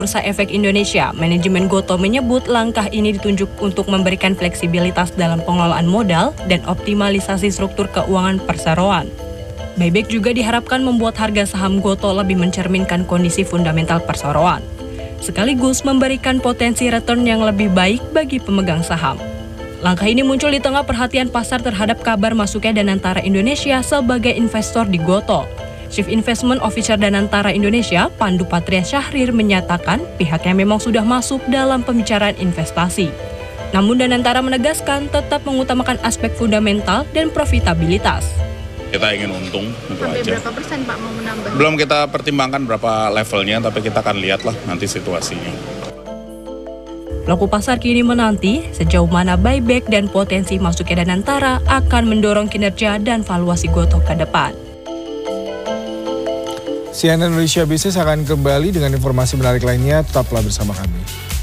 Bursa Efek Indonesia, manajemen Gotoh menyebut langkah ini ditunjuk untuk memberikan fleksibilitas dalam pengelolaan modal dan optimalisasi struktur keuangan perseroan. Buyback juga diharapkan membuat harga saham Gotoh lebih mencerminkan kondisi fundamental perseroan, sekaligus memberikan potensi return yang lebih baik bagi pemegang saham. Langkah ini muncul di tengah perhatian pasar terhadap kabar masuknya Danantara Indonesia sebagai investor di Gotoh. Chief Investment Officer Danantara Indonesia, Pandu Patria Syahrir, menyatakan pihaknya memang sudah masuk dalam pembicaraan investasi. Namun Danantara menegaskan tetap mengutamakan aspek fundamental dan profitabilitas. Kita ingin untung, itu sampai aja. Berapa persen Pak mau menambah? Belum kita pertimbangkan berapa levelnya, tapi kita akan lihatlah nanti situasinya. Pelaku pasar kini menanti sejauh mana buyback dan potensi masuknya Danantara akan mendorong kinerja dan valuasi Gotoh ke depan. CNN Indonesia Business akan kembali dengan informasi menarik lainnya. Tetaplah bersama kami.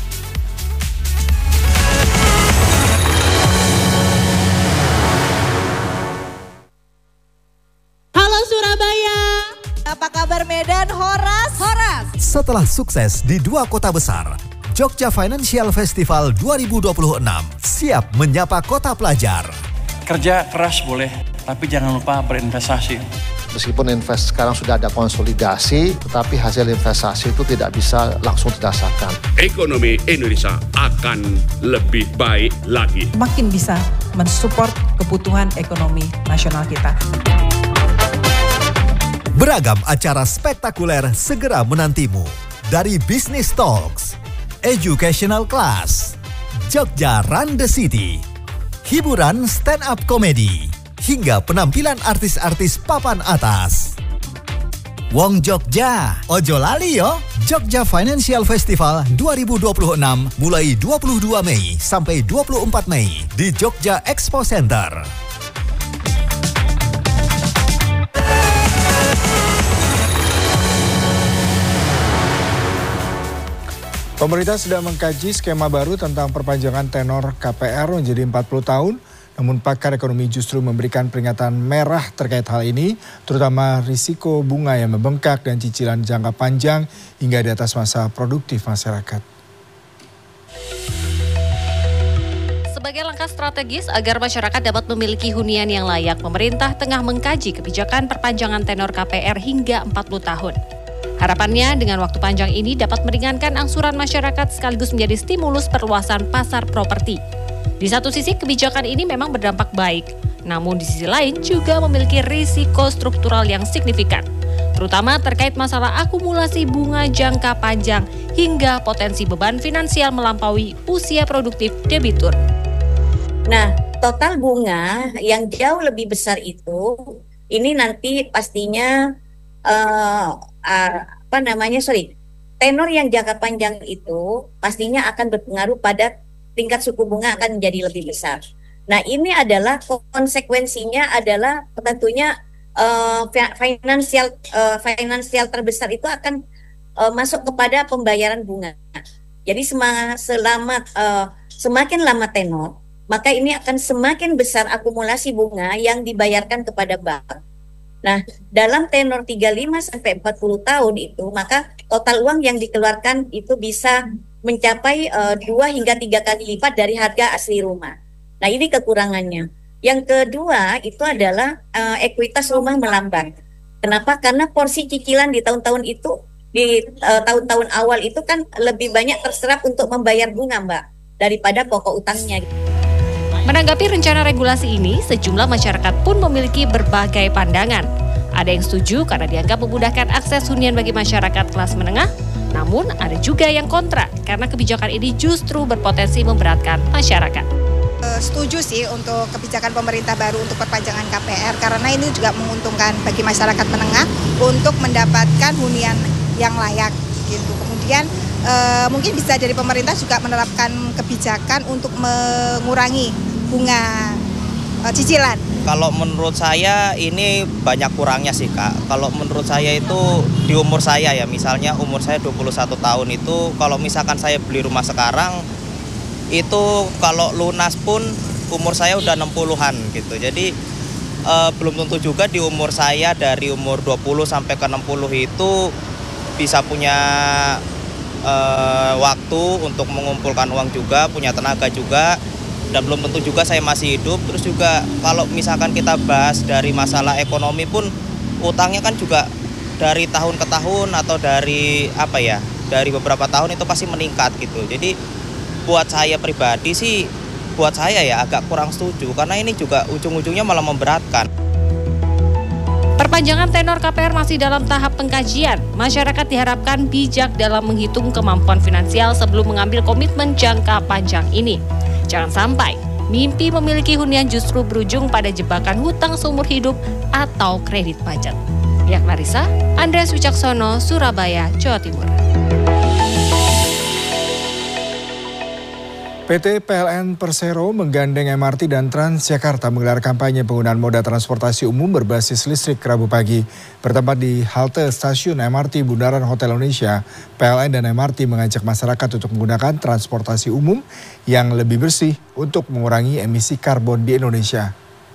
Halo Surabaya. Apa kabar Medan, Horas? Setelah sukses di 2 kota besar, Jogja Financial Festival 2026 siap menyapa kota pelajar. Kerja keras boleh, tapi jangan lupa berinvestasi. Meskipun sekarang sudah ada konsolidasi, tetapi hasil investasi itu tidak bisa langsung dirasakan. Ekonomi Indonesia akan lebih baik lagi. Makin bisa mensupport kebutuhan ekonomi nasional kita. Beragam acara spektakuler segera menantimu. Dari Business Talks, Educational Class, Jogja Run the City, hiburan stand-up comedy, hingga penampilan artis-artis papan atas. Wong Jogja, ojo lali yo. Jogja Financial Festival 2026 mulai 22 Mei sampai 24 Mei di Jogja Expo Center. Pemerintah sedang mengkaji skema baru tentang perpanjangan tenor KPR menjadi 40 tahun. Namun pakar ekonomi justru memberikan peringatan merah terkait hal ini, terutama risiko bunga yang membengkak dan cicilan jangka panjang hingga di atas masa produktif masyarakat. Sebagai langkah strategis agar masyarakat dapat memiliki hunian yang layak, pemerintah tengah mengkaji kebijakan perpanjangan tenor KPR hingga 40 tahun. Harapannya dengan waktu panjang ini dapat meringankan angsuran masyarakat sekaligus menjadi stimulus perluasan pasar properti. Di satu sisi kebijakan ini memang berdampak baik, namun di sisi lain juga memiliki risiko struktural yang signifikan, terutama terkait masalah akumulasi bunga jangka panjang hingga potensi beban finansial melampaui usia produktif debitur. Nah, total bunga yang jauh lebih besar itu, ini nanti pastinya tenor yang jangka panjang itu pastinya akan berpengaruh pada tingkat suku bunga akan menjadi lebih besar. Nah, ini adalah konsekuensinya adalah tentunya finansial terbesar itu akan masuk kepada pembayaran bunga. Jadi semakin lama tenor, maka ini akan semakin besar akumulasi bunga yang dibayarkan kepada bank. Nah, dalam tenor 35 sampai 40 tahun itu, maka total uang yang dikeluarkan itu bisa mencapai 2 hingga 3 kali lipat dari harga asli rumah. Nah, ini kekurangannya. Yang kedua itu adalah ekuitas rumah melambat. Kenapa? Karena porsi cicilan di tahun-tahun itu, di tahun-tahun awal itu kan lebih banyak terserap untuk membayar bunga, Mbak, daripada pokok utangnya. Menanggapi rencana regulasi ini, sejumlah masyarakat pun memiliki berbagai pandangan. Ada yang setuju karena dianggap memudahkan akses hunian bagi masyarakat kelas menengah, namun ada juga yang kontra karena kebijakan ini justru berpotensi memberatkan masyarakat. Setuju sih untuk kebijakan pemerintah baru untuk perpanjangan KPR karena ini juga menguntungkan bagi masyarakat menengah untuk mendapatkan hunian yang layak gitu. Kemudian mungkin bisa dari pemerintah juga menerapkan kebijakan untuk mengurangi bunga cicilan. Kalau menurut saya ini banyak kurangnya sih Kak. Kalau menurut saya itu di umur saya ya, misalnya umur saya 21 tahun itu kalau misalkan saya beli rumah sekarang itu kalau lunas pun umur saya udah 60-an gitu. Jadi belum tentu juga di umur saya dari umur 20 sampai ke 60 itu bisa punya waktu untuk mengumpulkan uang juga, punya tenaga juga, dan belum tentu juga saya masih hidup. Terus juga kalau misalkan kita bahas dari masalah ekonomi pun, utangnya kan juga dari tahun ke tahun atau dari dari beberapa tahun itu pasti meningkat gitu. Jadi buat saya pribadi sih, buat saya ya agak kurang setuju karena ini juga ujung-ujungnya malah memberatkan. Perpanjangan tenor KPR masih dalam tahap pengkajian. Masyarakat diharapkan bijak dalam menghitung kemampuan finansial sebelum mengambil komitmen jangka panjang ini. Jangan sampai mimpi memiliki hunian justru berujung pada jebakan hutang seumur hidup atau kredit macet. Ya Clarissa, Andreas Wicaksono, Surabaya, Jawa Timur. PT PLN Persero menggandeng MRT dan Transjakarta menggelar kampanye penggunaan moda transportasi umum berbasis listrik Rabu pagi. Bertempat di halte stasiun MRT Bundaran Hotel Indonesia, PLN dan MRT mengajak masyarakat untuk menggunakan transportasi umum yang lebih bersih untuk mengurangi emisi karbon di Indonesia.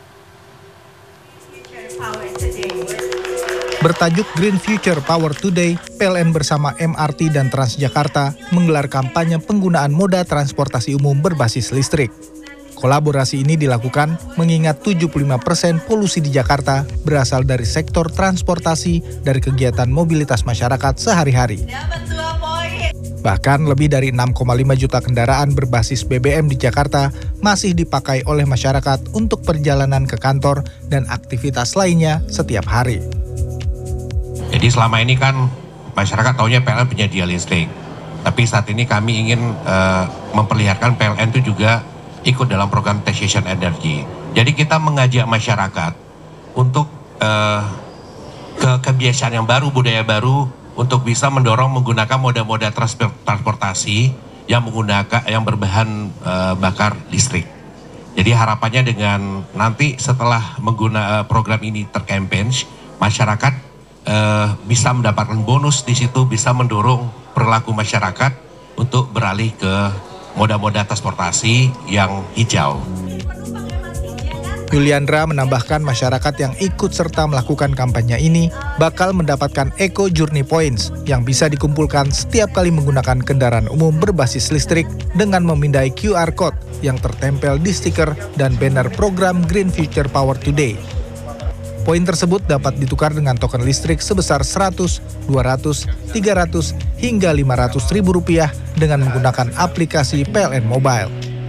Bertajuk Green Future Power Today, PLN bersama MRT dan Transjakarta menggelar kampanye penggunaan moda transportasi umum berbasis listrik. Kolaborasi ini dilakukan mengingat 75% polusi di Jakarta berasal dari sektor transportasi dari kegiatan mobilitas masyarakat sehari-hari. Bahkan lebih dari 6,5 juta kendaraan berbasis BBM di Jakarta masih dipakai oleh masyarakat untuk perjalanan ke kantor dan aktivitas lainnya setiap hari. Jadi selama ini kan masyarakat taunya PLN penyedia listrik. Tapi saat ini kami ingin memperlihatkan PLN itu juga ikut dalam program taxation energy. Jadi kita mengajak masyarakat untuk ke kebiasaan yang baru, budaya baru, untuk bisa mendorong menggunakan moda-moda transportasi yang berbahan bakar listrik. Jadi harapannya dengan nanti setelah program ini tercampaign, masyarakat bisa mendapatkan bonus di situ, bisa mendorong perilaku masyarakat untuk beralih ke moda-moda transportasi yang hijau. Yuliandra menambahkan masyarakat yang ikut serta melakukan kampanye ini bakal mendapatkan Eco Journey Points yang bisa dikumpulkan setiap kali menggunakan kendaraan umum berbasis listrik dengan memindai QR Code yang tertempel di stiker dan banner program Green Future Power Today. Poin tersebut dapat ditukar dengan token listrik sebesar 100, 200, 300, hingga 500 ribu rupiah dengan menggunakan aplikasi PLN Mobile.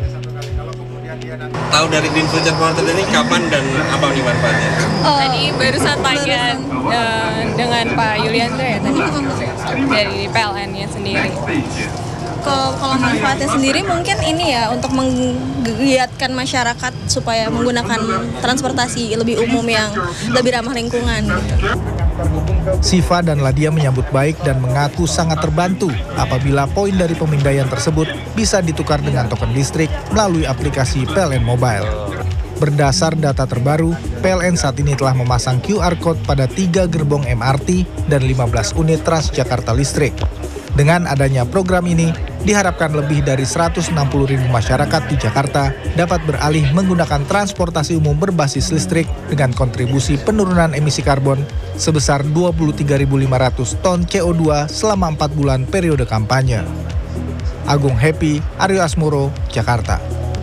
Tahu dari Green Future Power Today ini kapan dan apa nih manfaatnya? Tadi barusan tanya dengan Pak Yuliandra ya tadi dari PLN-nya sendiri. Kalau manfaatnya sendiri mungkin ini ya untuk menggiatkan masyarakat supaya menggunakan transportasi lebih umum yang lebih ramah lingkungan gitu. Siva dan Ladia menyambut baik dan mengaku sangat terbantu apabila poin dari pemindaian tersebut bisa ditukar dengan token listrik melalui aplikasi PLN Mobile. Berdasar data terbaru, PLN saat ini telah memasang QR Code pada 3 gerbong MRT dan 15 unit Transjakarta listrik. Dengan adanya program ini, diharapkan lebih dari 160.000 masyarakat di Jakarta dapat beralih menggunakan transportasi umum berbasis listrik dengan kontribusi penurunan emisi karbon sebesar 23.500 ton CO2 selama 4 bulan periode kampanye. Agung Happy, Aryo Asmoro, Jakarta.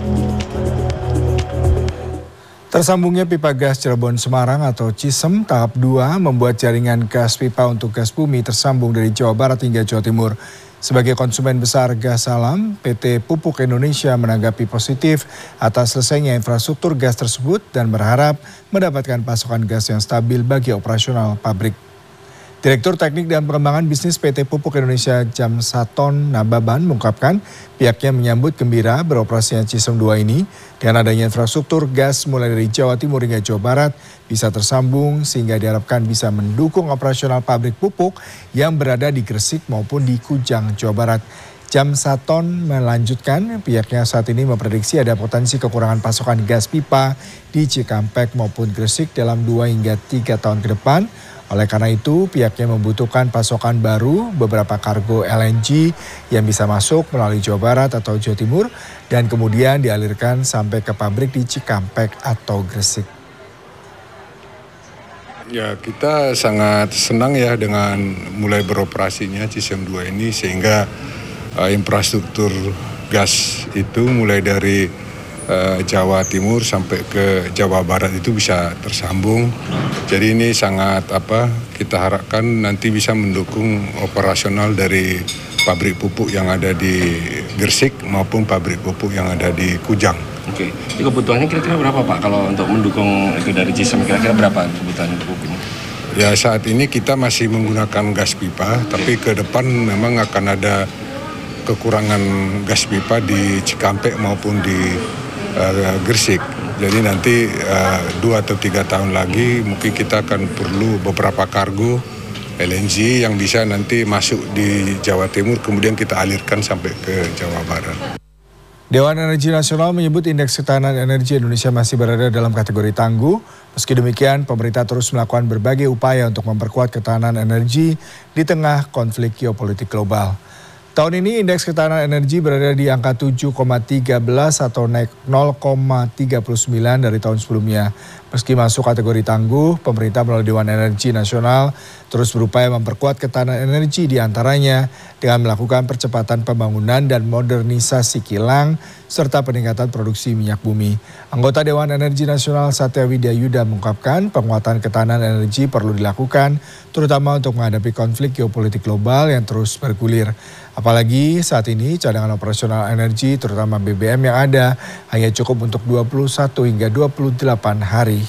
Tersambungnya pipa gas Cirebon Semarang atau CISEM tahap 2 membuat jaringan gas pipa untuk gas bumi tersambung dari Jawa Barat hingga Jawa Timur. Sebagai konsumen besar gas alam, PT Pupuk Indonesia menanggapi positif atas selesainya infrastruktur gas tersebut dan berharap mendapatkan pasokan gas yang stabil bagi operasional pabrik. Direktur Teknik dan Pengembangan Bisnis PT Pupuk Indonesia Jamsaton Nababan mengungkapkan pihaknya menyambut gembira beroperasinya CISEM 2 ini dengan adanya infrastruktur gas mulai dari Jawa Timur hingga Jawa Barat bisa tersambung sehingga diharapkan bisa mendukung operasional pabrik pupuk yang berada di Gresik maupun di Kujang, Jawa Barat. Jamsaton melanjutkan pihaknya saat ini memprediksi ada potensi kekurangan pasokan gas pipa di Cikampek maupun Gresik dalam 2 hingga 3 tahun ke depan. Oleh karena itu, pihaknya membutuhkan pasokan baru beberapa kargo LNG yang bisa masuk melalui Jawa Barat atau Jawa Timur dan kemudian dialirkan sampai ke pabrik di Cikampek atau Gresik. Ya, kita sangat senang ya dengan mulai beroperasinya Cisem 2 ini, sehingga infrastruktur gas itu mulai dari Jawa Timur sampai ke Jawa Barat itu bisa tersambung. Jadi ini sangat kita harapkan nanti bisa mendukung operasional dari pabrik pupuk yang ada di Gresik maupun pabrik pupuk yang ada di Kujang. Oke, jadi kebutuhannya kira-kira berapa Pak kalau untuk mendukung itu dari Cisem, kira-kira berapa kebutuhan pupuk ini? Ya, saat ini kita masih menggunakan gas pipa, tapi ke depan memang akan ada kekurangan gas pipa di Cikampek maupun di Gresik. Jadi nanti 2 atau 3 tahun lagi mungkin kita akan perlu beberapa kargo LNG yang bisa nanti masuk di Jawa Timur, kemudian kita alirkan sampai ke Jawa Barat. Dewan Energi Nasional menyebut indeks ketahanan energi Indonesia masih berada dalam kategori tangguh. Meski demikian, pemerintah terus melakukan berbagai upaya untuk memperkuat ketahanan energi di tengah konflik geopolitik global. Tahun ini indeks ketahanan energi berada di angka 7,13 atau naik 0,39 dari tahun sebelumnya. Meski masuk kategori tangguh, pemerintah melalui Dewan Energi Nasional terus berupaya memperkuat ketahanan energi diantaranya dengan melakukan percepatan pembangunan dan modernisasi kilang serta peningkatan produksi minyak bumi. Anggota Dewan Energi Nasional Satya Widya Yuda mengungkapkan penguatan ketahanan energi perlu dilakukan terutama untuk menghadapi konflik geopolitik global yang terus bergulir. Apalagi saat ini cadangan operasional energi terutama BBM yang ada hanya cukup untuk 21 hingga 28 hari.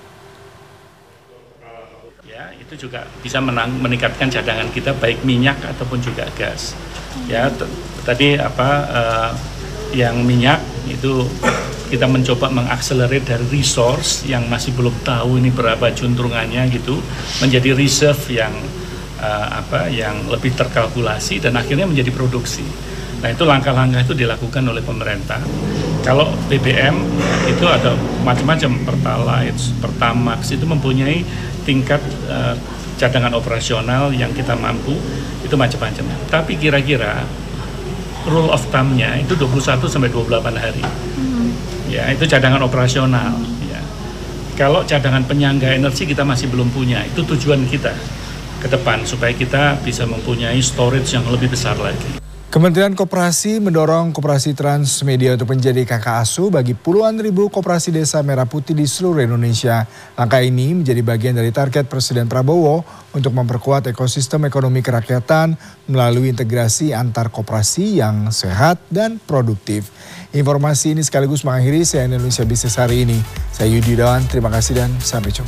Ya, itu juga bisa meningkatkan cadangan kita baik minyak ataupun juga gas. Ya, tadi yang minyak itu kita mencoba mengakselerate dari resource yang masih belum tahu ini berapa juntrungannya gitu menjadi reserve yang yang lebih terkalkulasi dan akhirnya menjadi produksi. Nah, itu langkah-langkah itu dilakukan oleh pemerintah. Kalau BBM itu ada macam-macam, Pertalite, Pertamax itu mempunyai tingkat cadangan operasional yang kita mampu itu macam-macam. Tapi kira-kira rule of thumb-nya itu 21 sampai 28 hari. Ya, itu cadangan operasional. Ya. Kalau cadangan penyangga energi kita masih belum punya, itu tujuan kita ke depan supaya kita bisa mempunyai storage yang lebih besar lagi. Kementerian Koperasi mendorong Koperasi Transmedia untuk menjadi kakak asuh bagi puluhan ribu koperasi desa merah putih di seluruh Indonesia. Langkah ini menjadi bagian dari target Presiden Prabowo untuk memperkuat ekosistem ekonomi kerakyatan melalui integrasi antar koperasi yang sehat dan produktif. Informasi ini sekaligus mengakhiri CNN Indonesia Business hari ini. Saya Yudi Yudawan, terima kasih dan sampai jumpa.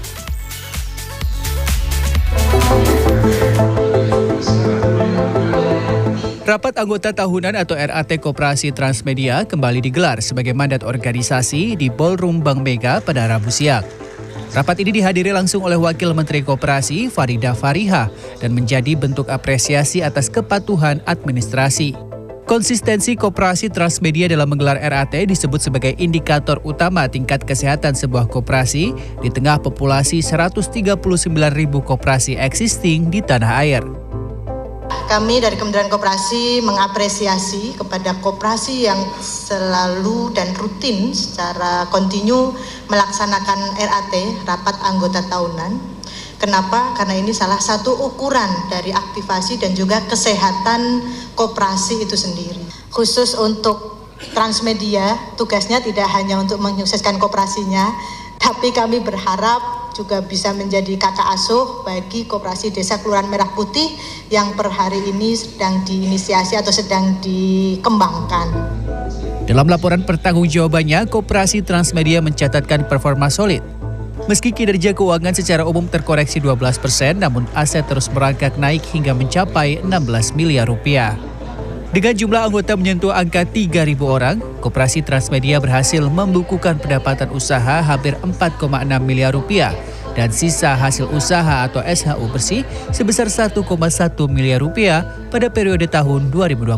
Rapat anggota tahunan atau RAT Koperasi Transmedia kembali digelar sebagai mandat organisasi di Ballroom Bank Mega pada Rabu siang. Rapat ini dihadiri langsung oleh Wakil Menteri Koperasi Farida Fariha dan menjadi bentuk apresiasi atas kepatuhan administrasi. Konsistensi Koperasi Transmedia dalam menggelar RAT disebut sebagai indikator utama tingkat kesehatan sebuah koperasi di tengah populasi 139.000 koperasi existing di tanah air. Kami dari Kementerian Koperasi mengapresiasi kepada koperasi yang selalu dan rutin secara kontinu melaksanakan RAT, rapat anggota tahunan. Kenapa? Karena ini salah satu ukuran dari aktivasi dan juga kesehatan koperasi itu sendiri. Khusus untuk Transmedia, tugasnya tidak hanya untuk menyukseskan koperasinya, tapi kami berharap juga bisa menjadi kakak asuh bagi koperasi desa Kelurahan Merah Putih yang per hari ini sedang diinisiasi atau sedang dikembangkan. Dalam laporan pertanggungjawabannya, Koperasi Transmedia mencatatkan performa solid. Meski kinerja keuangan secara umum terkoreksi 12%, namun aset terus merangkak naik hingga mencapai 16 miliar rupiah. Dengan jumlah anggota menyentuh angka 3.000 orang, Koperasi Transmedia berhasil membukukan pendapatan usaha hampir 4,6 miliar rupiah dan sisa hasil usaha atau SHU bersih sebesar 1,1 miliar rupiah pada periode tahun 2025.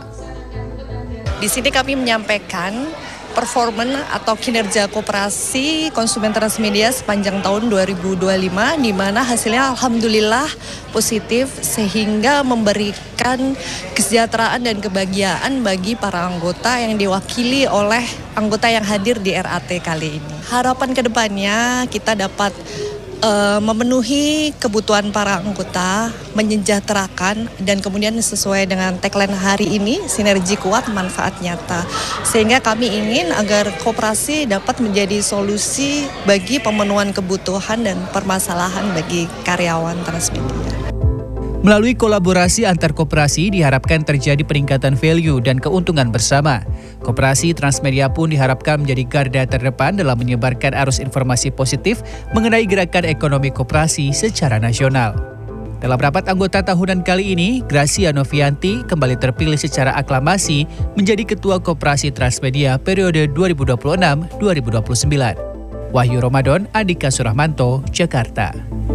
Di sini kami menyampaikan performan atau kinerja Koperasi Konsumen Transmedia sepanjang tahun 2025 di mana hasilnya alhamdulillah positif sehingga memberikan kesejahteraan dan kebahagiaan bagi para anggota yang diwakili oleh anggota yang hadir di RAT kali ini. Harapan kedepannya kita dapat memenuhi kebutuhan para anggota, menyejahterakan, dan kemudian sesuai dengan tagline hari ini, sinergi kuat, manfaat nyata. Sehingga kami ingin agar koperasi dapat menjadi solusi bagi pemenuhan kebutuhan dan permasalahan bagi karyawan Transmedia. Melalui kolaborasi antar koperasi diharapkan terjadi peningkatan value dan keuntungan bersama. Koperasi Transmedia pun diharapkan menjadi garda terdepan dalam menyebarkan arus informasi positif mengenai gerakan ekonomi koperasi secara nasional. Dalam rapat anggota tahunan kali ini, Gracia Novianti kembali terpilih secara aklamasi menjadi Ketua Koperasi Transmedia periode 2026-2029. Wahyu Ramadan, Andika Surahmanto, Jakarta.